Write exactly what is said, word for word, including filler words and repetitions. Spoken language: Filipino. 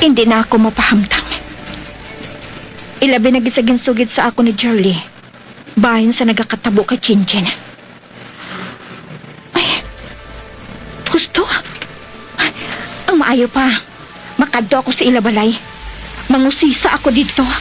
Hindi na ako mapahamtang. Ilabi na gisagin-sugid sa ako ni Jerly. Bahin sa nagakatabo kay Chinchin. Ay, gusto. Ang maayo pa. Makadto ako sa ilabalay. Mangusisa ako dito.